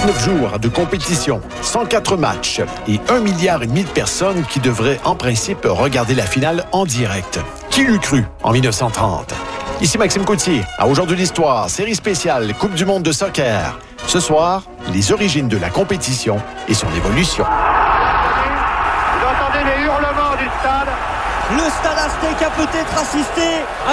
49 jours de compétition, 104 matchs et 1,5 milliard de personnes qui devraient en principe regarder la finale en direct. Qui l'eût cru en 1930? Ici Maxime Coutier, à Aujourd'hui l'Histoire, série spéciale Coupe du monde de soccer. Ce soir, les origines de la compétition et son évolution. Vous entendez les hurlements du stade? Le Stade Aztec a peut-être assisté à